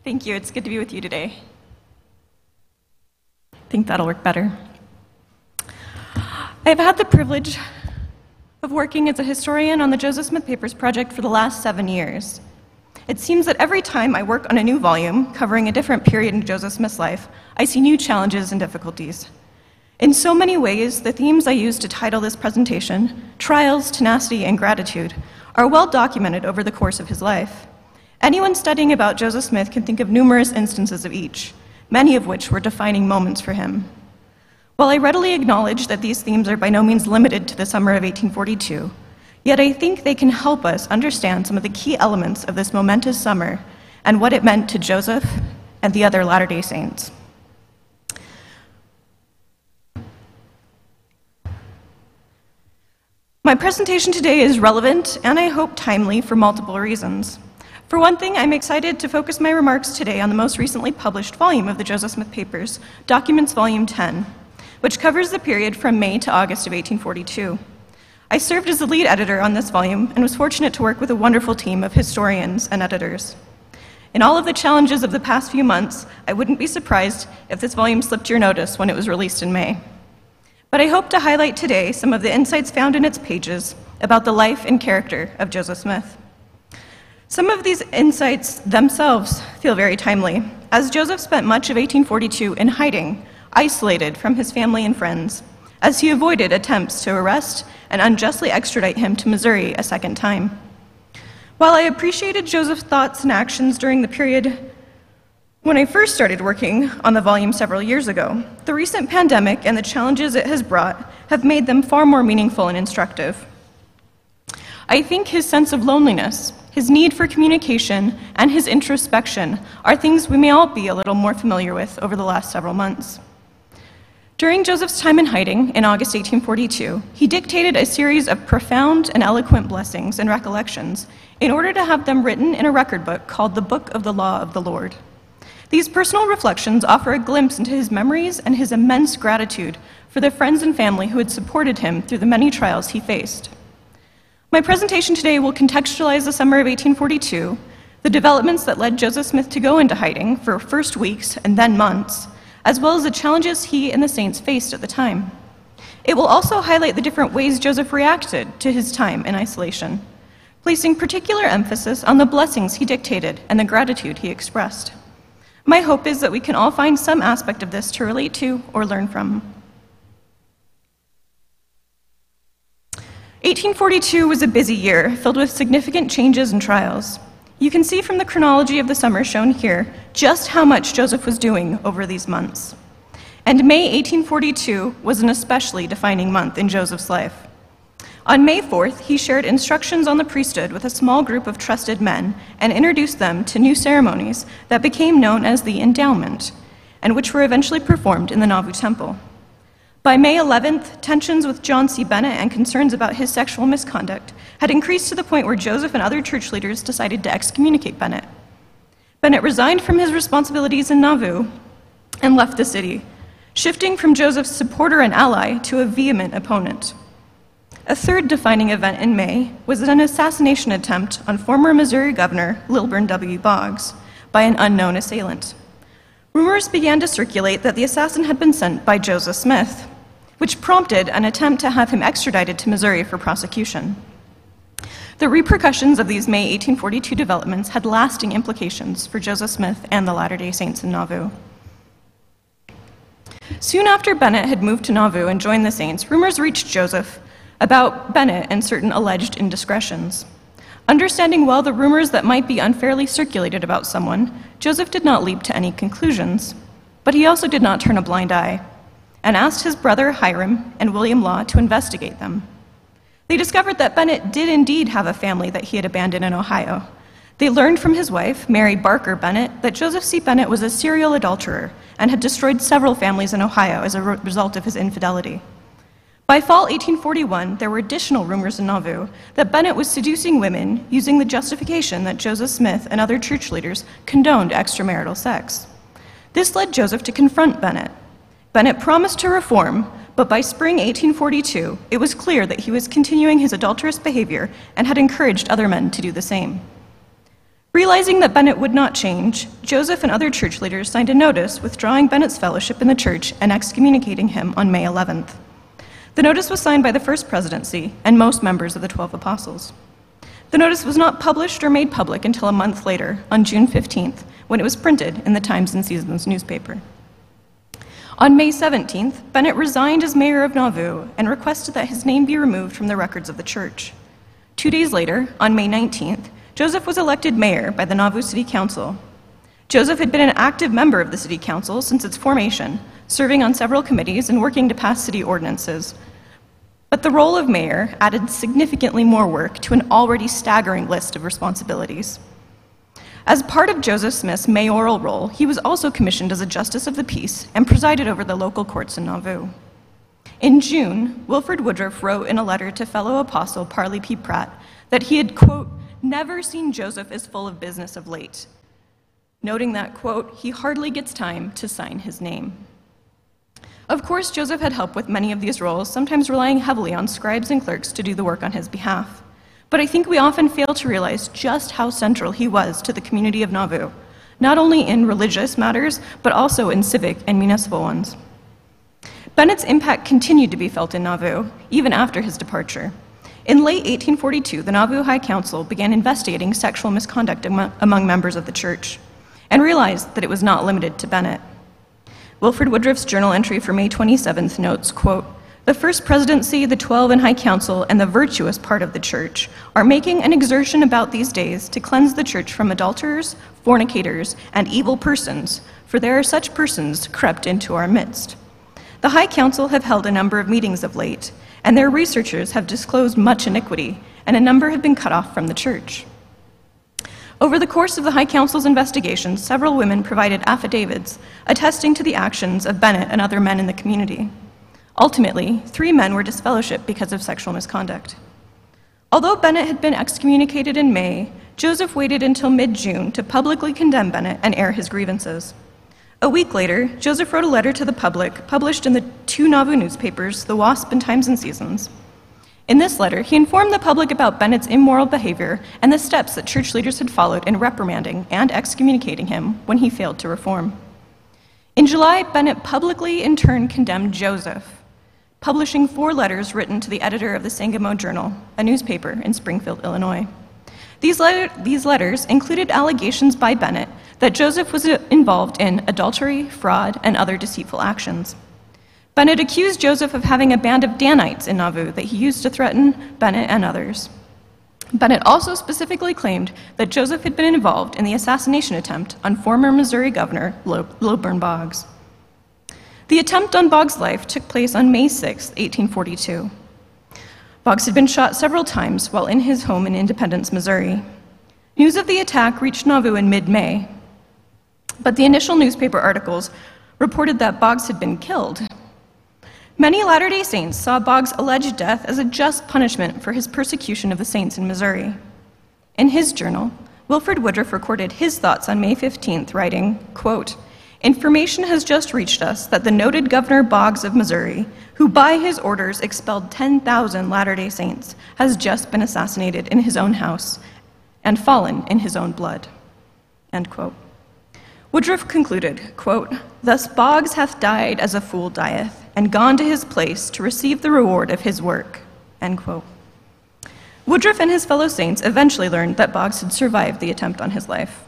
Thank you. It's good to be with you today. I think that'll work better. I've had the privilege of working as a historian on the Joseph Smith Papers project for the last 7 years. It seems that every time I work on a new volume covering a different period in Joseph Smith's life, I see new challenges and difficulties. In so many ways, the themes I use to title this presentation, trials, tenacity, and gratitude, are well documented over the course of his life. Anyone studying about Joseph Smith can think of numerous instances of each, many of which were defining moments for him. While I readily acknowledge that these themes are by no means limited to the summer of 1842, yet I think they can help us understand some of the key elements of this momentous summer and what it meant to Joseph and the other Latter-day Saints. My presentation today is relevant and I hope timely for multiple reasons. For one thing, I'm excited to focus my remarks today on the most recently published volume of the Joseph Smith Papers, Documents Volume 10, which covers the period from May to August of 1842. I served as the lead editor on this volume and was fortunate to work with a wonderful team of historians and editors. In all of the challenges of the past few months, I wouldn't be surprised if this volume slipped your notice when it was released in May. But I hope to highlight today some of the insights found in its pages about the life and character of Joseph Smith. Some of these insights themselves feel very timely, as Joseph spent much of 1842 in hiding, isolated from his family and friends, as he avoided attempts to arrest and unjustly extradite him to Missouri a second time. While I appreciated Joseph's thoughts and actions during the period when I first started working on the volume several years ago, the recent pandemic and the challenges it has brought have made them far more meaningful and instructive. I think his sense of loneliness, his need for communication, and his introspection are things we may all be a little more familiar with over the last several months. During Joseph's time in hiding, in August 1842, he dictated a series of profound and eloquent blessings and recollections in order to have them written in a record book called the Book of the Law of the Lord. These personal reflections offer a glimpse into his memories and his immense gratitude for the friends and family who had supported him through the many trials he faced. My presentation today will contextualize the summer of 1842, the developments that led Joseph Smith to go into hiding for first weeks and then months, as well as the challenges he and the saints faced at the time. It will also highlight the different ways Joseph reacted to his time in isolation, placing particular emphasis on the blessings he dictated and the gratitude he expressed. My hope is that we can all find some aspect of this to relate to or learn from. 1842 was a busy year, filled with significant changes and trials. You can see from the chronology of the summer shown here just how much Joseph was doing over these months. And May 1842 was an especially defining month in Joseph's life. On May 4th, he shared instructions on the priesthood with a small group of trusted men and introduced them to new ceremonies that became known as the endowment, and which were eventually performed in the Nauvoo Temple. By May 11th, tensions with John C. Bennett and concerns about his sexual misconduct had increased to the point where Joseph and other church leaders decided to excommunicate Bennett. Bennett resigned from his responsibilities in Nauvoo and left the city, shifting from Joseph's supporter and ally to a vehement opponent. A third defining event in May was an assassination attempt on former Missouri Governor Lilburn W. Boggs by an unknown assailant. Rumors began to circulate that the assassin had been sent by Joseph Smith, which prompted an attempt to have him extradited to Missouri for prosecution. The repercussions of these May 1842 developments had lasting implications for Joseph Smith and the Latter-day Saints in Nauvoo. Soon after Bennett had moved to Nauvoo and joined the Saints, rumors reached Joseph about Bennett and certain alleged indiscretions. Understanding well the rumors that might be unfairly circulated about someone, Joseph did not leap to any conclusions, but he also did not turn a blind eye, and asked his brother Hiram and William Law to investigate them. They discovered that Bennett did indeed have a family that he had abandoned in Ohio. They learned from his wife, Mary Barker Bennett, that Joseph C. Bennett was a serial adulterer and had destroyed several families in Ohio as a result of his infidelity. By fall 1841, there were additional rumors in Nauvoo that Bennett was seducing women using the justification that Joseph Smith and other church leaders condoned extramarital sex. This led Joseph to confront Bennett. Bennett promised to reform, but by spring 1842, it was clear that he was continuing his adulterous behavior and had encouraged other men to do the same. Realizing that Bennett would not change, Joseph and other church leaders signed a notice withdrawing Bennett's fellowship in the church and excommunicating him on May 11th. The notice was signed by the First Presidency and most members of the 12 Apostles. The notice was not published or made public until a month later, on June 15th, when it was printed in the Times and Seasons newspaper. On May 17th, Bennett resigned as mayor of Nauvoo and requested that his name be removed from the records of the church. 2 days later, on May 19th, Joseph was elected mayor by the Nauvoo City Council. Joseph had been an active member of the City Council since its formation, serving on several committees and working to pass city ordinances. But the role of mayor added significantly more work to an already staggering list of responsibilities. As part of Joseph Smith's mayoral role, he was also commissioned as a justice of the peace and presided over the local courts in Nauvoo. In June, Wilford Woodruff wrote in a letter to fellow apostle Parley P. Pratt that he had, quote, never seen Joseph as full of business of late, noting that, quote, he hardly gets time to sign his name. Of course, Joseph had help with many of these roles, sometimes relying heavily on scribes and clerks to do the work on his behalf. But I think we often fail to realize just how central he was to the community of Nauvoo, not only in religious matters, but also in civic and municipal ones. Bennett's impact continued to be felt in Nauvoo, even after his departure. In late 1842, the Nauvoo High Council began investigating sexual misconduct among members of the church, and realized that it was not limited to Bennett. Wilford Woodruff's journal entry for May 27th notes, quote, the First Presidency, the 12 and High Council, and the virtuous part of the church are making an exertion about these days to cleanse the church from adulterers, fornicators, and evil persons, for there are such persons crept into our midst. The High Council have held a number of meetings of late, and their researchers have disclosed much iniquity, and a number have been cut off from the church. Over the course of the High Council's investigations, several women provided affidavits attesting to the actions of Bennett and other men in the community. Ultimately, 3 men were disfellowshipped because of sexual misconduct. Although Bennett had been excommunicated in May, Joseph waited until mid-June to publicly condemn Bennett and air his grievances. A week later, Joseph wrote a letter to the public, published in the 2 Nauvoo newspapers, The Wasp and Times and Seasons. In this letter, he informed the public about Bennett's immoral behavior and the steps that church leaders had followed in reprimanding and excommunicating him when he failed to reform. In July, Bennett publicly in turn condemned Joseph, publishing 4 letters written to the editor of the Sangamo Journal, a newspaper in Springfield, Illinois. These letters included allegations by Bennett that Joseph was involved in adultery, fraud, and other deceitful actions. Bennett accused Joseph of having a band of Danites in Nauvoo that he used to threaten Bennett and others. Bennett also specifically claimed that Joseph had been involved in the assassination attempt on former Missouri Governor Lilburn Boggs. The attempt on Boggs' life took place on May 6, 1842. Boggs had been shot several times while in his home in Independence, Missouri. News of the attack reached Nauvoo in mid-May, but the initial newspaper articles reported that Boggs had been killed. Many Latter-day Saints saw Boggs' alleged death as a just punishment for his persecution of the saints in Missouri. In his journal, Wilford Woodruff recorded his thoughts on May 15th, writing, quote, information has just reached us that the noted Governor Boggs of Missouri, who by his orders expelled 10,000 Latter-day Saints, has just been assassinated in his own house and fallen in his own blood, end quote. Woodruff concluded, quote, thus Boggs hath died as a fool dieth, and gone to his place to receive the reward of his work, end quote. Woodruff and his fellow saints eventually learned that Boggs had survived the attempt on his life.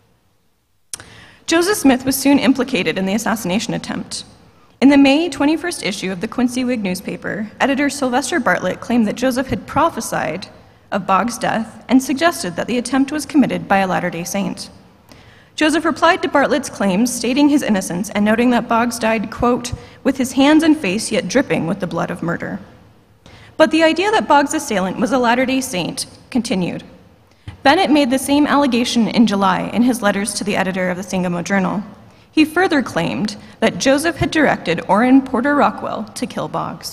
Joseph Smith was soon implicated in the assassination attempt. In the May 21st issue of the Quincy Whig newspaper, editor Sylvester Bartlett claimed that Joseph had prophesied of Boggs' death and suggested that the attempt was committed by a Latter-day Saint. Joseph replied to Bartlett's claims, stating his innocence and noting that Boggs died, quote, with his hands and face yet dripping with the blood of murder. But the idea that Boggs' assailant was a Latter-day Saint continued. Bennett made the same allegation in July in his letters to the editor of the Sangamo Journal. He further claimed that Joseph had directed Orrin Porter Rockwell to kill Boggs.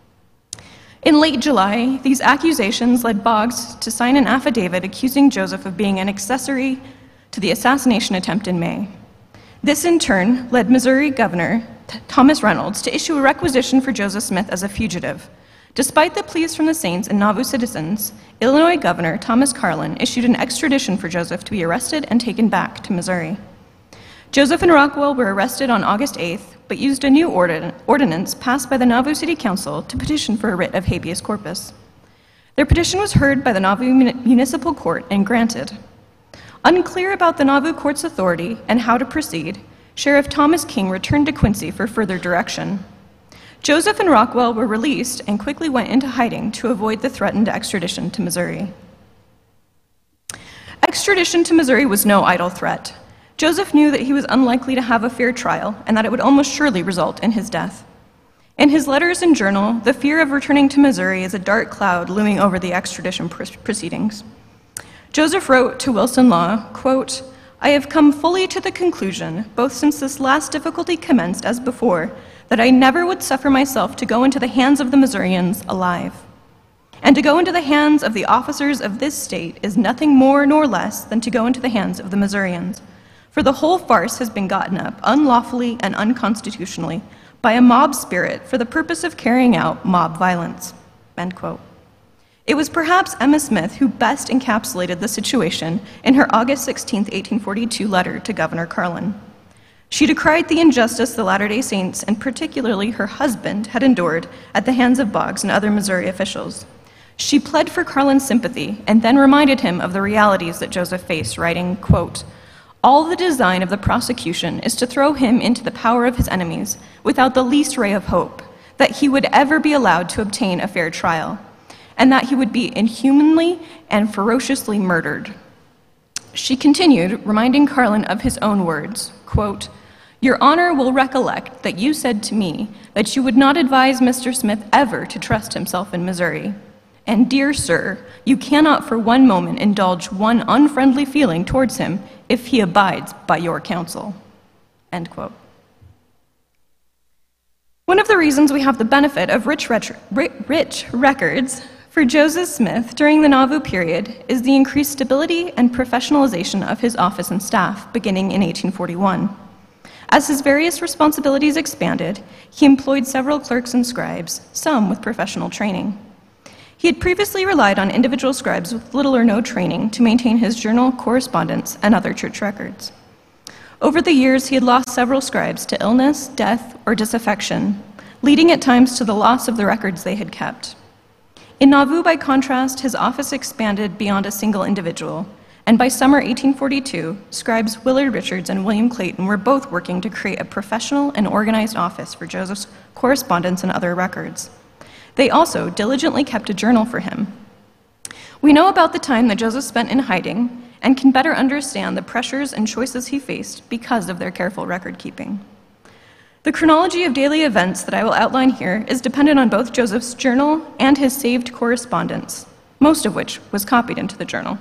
In late July, these accusations led Boggs to sign an affidavit accusing Joseph of being an accessory to the assassination attempt in May. This, in turn, led Missouri Governor Thomas Reynolds to issue a requisition for Joseph Smith as a fugitive, Despite the pleas from the Saints and Nauvoo citizens, Illinois Governor Thomas Carlin issued an extradition for Joseph to be arrested and taken back to Missouri. Joseph and Rockwell were arrested on August 8th, but used a new ordinance passed by the Nauvoo City Council to petition for a writ of habeas corpus. Their petition was heard by the Nauvoo Municipal Court and granted. Unclear about the Nauvoo Court's authority and how to proceed, Sheriff Thomas King returned to Quincy for further direction. Joseph and Rockwell were released and quickly went into hiding to avoid the threatened extradition to Missouri. Extradition to Missouri was no idle threat. Joseph knew that he was unlikely to have a fair trial and that it would almost surely result in his death. In his letters and journal, the fear of returning to Missouri is a dark cloud looming over the extradition proceedings. Joseph wrote to Wilson Law, quote, "I have come fully to the conclusion, both since this last difficulty commenced as before, that I never would suffer myself to go into the hands of the Missourians alive. And to go into the hands of the officers of this state is nothing more nor less than to go into the hands of the Missourians. For the whole farce has been gotten up unlawfully and unconstitutionally by a mob spirit for the purpose of carrying out mob violence." End quote. It was perhaps Emma Smith who best encapsulated the situation in her August 16, 1842 letter to Governor Carlin. She decried the injustice the Latter-day Saints, and particularly her husband, had endured at the hands of Boggs and other Missouri officials. She pled for Carlin's sympathy and then reminded him of the realities that Joseph faced, writing, quote, "All the design of the prosecution is to throw him into the power of his enemies without the least ray of hope that he would ever be allowed to obtain a fair trial, and that he would be inhumanly and ferociously murdered." She continued, reminding Carlin of his own words, quote, "Your Honor will recollect that you said to me that you would not advise Mr. Smith ever to trust himself in Missouri. And, dear sir, you cannot for one moment indulge one unfriendly feeling towards him if he abides by your counsel." End quote. One of the reasons we have the benefit of rich records for Joseph Smith during the Nauvoo period is the increased stability and professionalization of his office and staff beginning in 1841. As his various responsibilities expanded, he employed several clerks and scribes, some with professional training. He had previously relied on individual scribes with little or no training to maintain his journal, correspondence, and other church records. Over the years, he had lost several scribes to illness, death, or disaffection, leading at times to the loss of the records they had kept. In Nauvoo, by contrast, his office expanded beyond a single individual, and by summer 1842, scribes Willard Richards and William Clayton were both working to create a professional and organized office for Joseph's correspondence and other records. They also diligently kept a journal for him. We know about the time that Joseph spent in hiding and can better understand the pressures and choices he faced because of their careful record keeping. The chronology of daily events that I will outline here is dependent on both Joseph's journal and his saved correspondence, most of which was copied into the journal.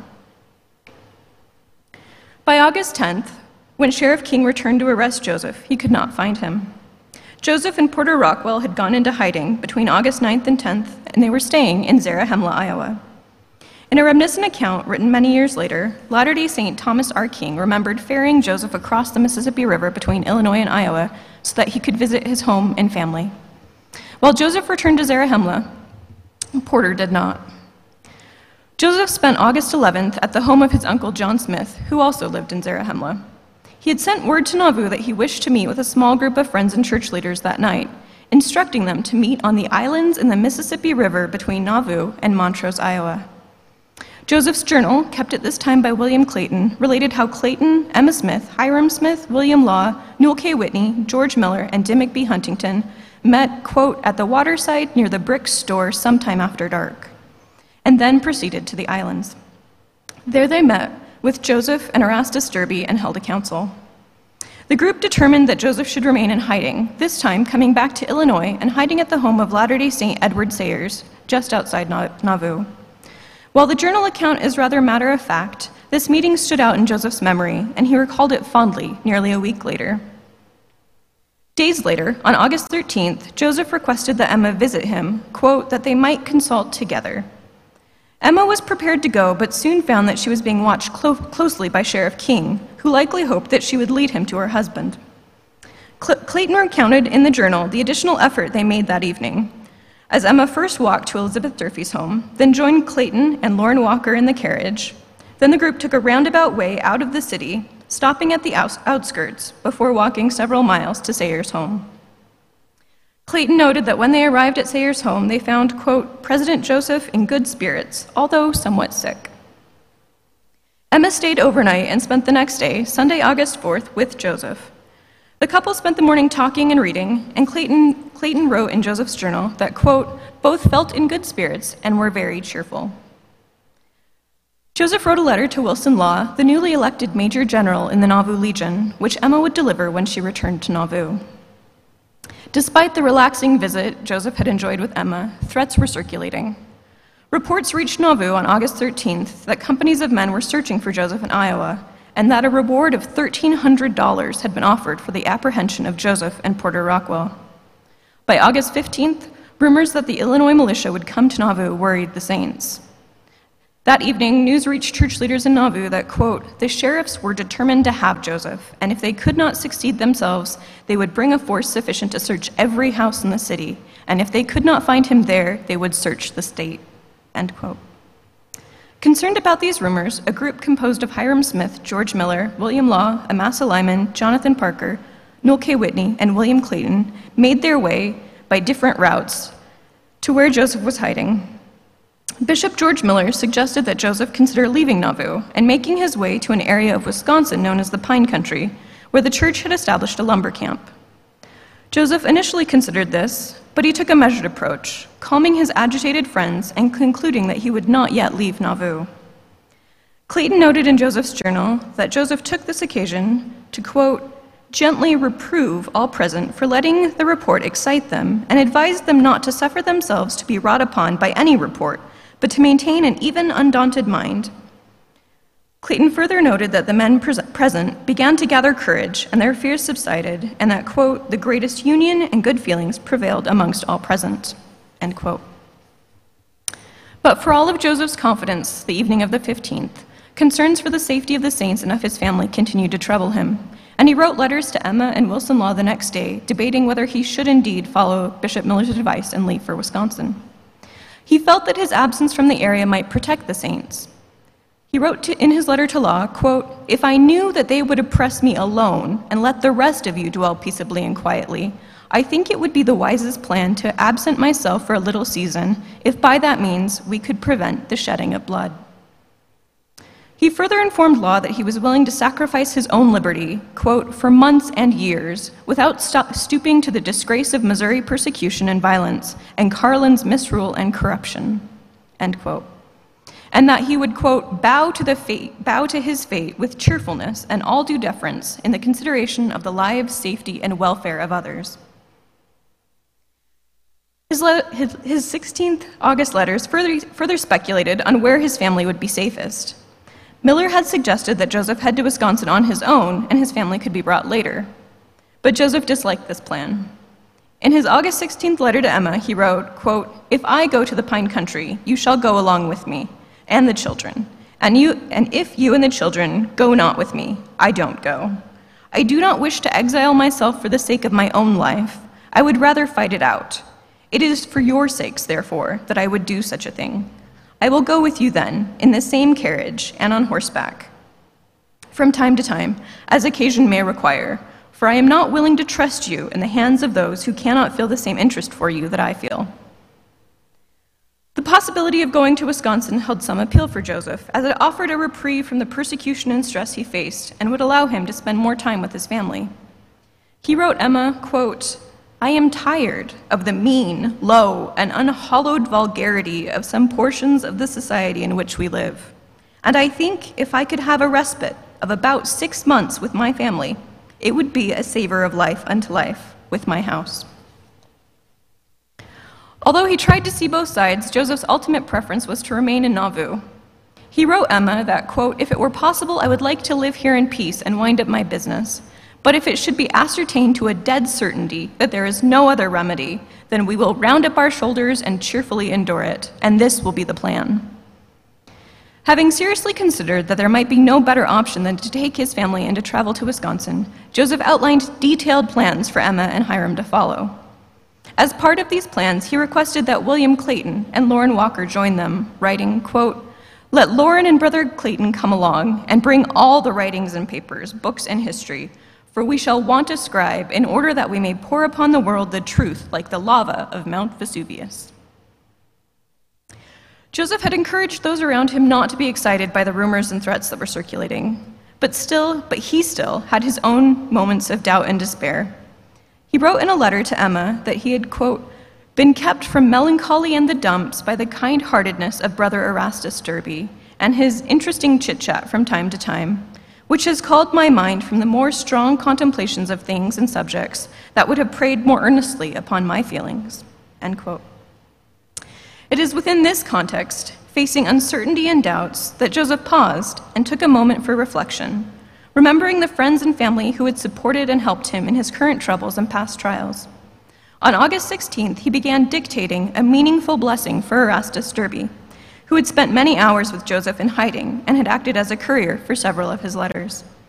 By August 10th, when Sheriff King returned to arrest Joseph, he could not find him. Joseph and Porter Rockwell had gone into hiding between August 9th and 10th, and they were staying in Zarahemla, Iowa. In a reminiscent account written many years later, Latter-day Saint Thomas R. King remembered ferrying Joseph across the Mississippi River between Illinois and Iowa so that he could visit his home and family. While Joseph returned to Zarahemla, Porter did not. Joseph spent August 11th at the home of his uncle John Smith, who also lived in Zarahemla. He had sent word to Nauvoo that he wished to meet with a small group of friends and church leaders that night, instructing them to meet on the islands in the Mississippi River between Nauvoo and Montrose, Iowa. Joseph's journal, kept at this time by William Clayton, related how Clayton, Emma Smith, Hiram Smith, William Law, Newell K. Whitney, George Miller, and Dimmick B. Huntington met, quote, at the waterside near the brick store sometime after dark, and then proceeded to the islands. There they met with Joseph and Erastus Derby and held a council. The group determined that Joseph should remain in hiding, this time coming back to Illinois and hiding at the home of Latter-day Saint Edward Sayers, just outside Nauvoo. While the journal account is rather matter-of-fact, this meeting stood out in Joseph's memory, and he recalled it fondly nearly a week later. Days later, on August 13th, Joseph requested that Emma visit him, quote, that they might consult together. Emma was prepared to go, but soon found that she was being watched closely by Sheriff King, who likely hoped that she would lead him to her husband. Clayton recounted in the journal the additional effort they made that evening. as Emma first walked to Elizabeth Durfee's home, then joined Clayton and Lauren Walker in the carriage. Then the group took a roundabout way out of the city, stopping at the outskirts before walking several miles to Sayers' home. Clayton noted that when they arrived at Sayers' home, they found, quote, President Joseph in good spirits, although somewhat sick. Emma stayed overnight and spent the next day, Sunday, August 4th, with Joseph. The couple spent the morning talking and reading, and Clayton wrote in Joseph's journal that, quote, both felt in good spirits and were very cheerful. Joseph wrote a letter to Wilson Law, the newly elected Major General in the Nauvoo Legion, which Emma would deliver when she returned to Nauvoo. Despite the relaxing visit Joseph had enjoyed with Emma, threats were circulating. Reports reached Nauvoo on August 13th that companies of men were searching for Joseph in Iowa, and that a reward of $1,300 had been offered for the apprehension of Joseph and Porter Rockwell. By August 15th, rumors that the Illinois militia would come to Nauvoo worried the Saints. That evening, news reached church leaders in Nauvoo that, quote, the sheriffs were determined to have Joseph, and if they could not succeed themselves, they would bring a force sufficient to search every house in the city, and if they could not find him there, they would search the state, end quote. Concerned about these rumors, a group composed of Hiram Smith, George Miller, William Law, Amasa Lyman, Jonathan Parker, Noel K. Whitney, and William Clayton made their way by different routes to where Joseph was hiding. Bishop George Miller suggested that Joseph consider leaving Nauvoo and making his way to an area of Wisconsin known as the Pine Country, where the church had established a lumber camp. Joseph initially considered this, but he took a measured approach, calming his agitated friends and concluding that he would not yet leave Nauvoo. Clayton noted in Joseph's journal that Joseph took this occasion to, quote, gently reprove all present for letting the report excite them and advised them not to suffer themselves to be wrought upon by any report, but to maintain an even, undaunted mind. Clayton further noted that the men present began to gather courage and their fears subsided, and that, quote, the greatest union and good feelings prevailed amongst all present, end quote. But for all of Joseph's confidence the evening of the 15th, concerns for the safety of the Saints and of his family continued to trouble him, and he wrote letters to Emma and Wilson Law the next day, debating whether he should indeed follow Bishop Miller's advice and leave for Wisconsin. He felt that his absence from the area might protect the Saints. He wrote in his letter to Law, quote, if I knew that they would oppress me alone and let the rest of you dwell peaceably and quietly, I think it would be the wisest plan to absent myself for a little season, if by that means we could prevent the shedding of blood. He further informed Law that he was willing to sacrifice his own liberty, quote, for months and years, without stooping to the disgrace of Missouri persecution and violence and Carlin's misrule and corruption, end quote. And that he would, quote, bow to his fate with cheerfulness and all due deference in the consideration of the lives, safety, and welfare of others. His 16th August letters further speculated on where his family would be safest. Miller had suggested that Joseph head to Wisconsin on his own and his family could be brought later. But Joseph disliked this plan. In his August 16th letter to Emma, he wrote, quote, if I go to the Pine Country, you shall go along with me, and the children. And if you and the children go not with me, I don't go. I do not wish to exile myself for the sake of my own life. I would rather fight it out. It is for your sakes, therefore, that I would do such a thing. I will go with you then, in the same carriage and on horseback, from time to time, as occasion may require, for I am not willing to trust you in the hands of those who cannot feel the same interest for you that I feel. The possibility of going to Wisconsin held some appeal for Joseph, as it offered a reprieve from the persecution and stress he faced and would allow him to spend more time with his family. He wrote Emma, quote, I am tired of the mean, low, and unhallowed vulgarity of some portions of the society in which we live, and I think if I could have a respite of about 6 months with my family, it would be a savor of life unto life with my house. Although he tried to see both sides, Joseph's ultimate preference was to remain in Nauvoo. He wrote Emma that, quote, if it were possible, I would like to live here in peace and wind up my business. But if it should be ascertained to a dead certainty that there is no other remedy, then we will round up our shoulders and cheerfully endure it, and this will be the plan. Having seriously considered that there might be no better option than to take his family and to travel to Wisconsin, Joseph outlined detailed plans for Emma and Hiram to follow. As part of these plans, he requested that William Clayton and Lauren Walker join them, writing, quote, "Let Lauren and Brother Clayton come along and bring all the writings and papers, books and history, for we shall want a scribe in order that we may pour upon the world the truth like the lava of Mount Vesuvius." Joseph had encouraged those around him not to be excited by the rumors and threats that were circulating, but he still had his own moments of doubt and despair. He wrote in a letter to Emma that he had, quote, "been kept from melancholy and the dumps by the kind-heartedness of Brother Erastus Derby and his interesting chit-chat from time to time, which has called my mind from the more strong contemplations of things and subjects that would have preyed more earnestly upon my feelings," end quote. It is within this context, facing uncertainty and doubts, that Joseph paused and took a moment for reflection, remembering the friends and family who had supported and helped him in his current troubles and past trials. On August 16th, he began dictating a meaningful blessing for Erastus Derby, who had spent many hours with Joseph in hiding and had acted as a courier for several of his letters.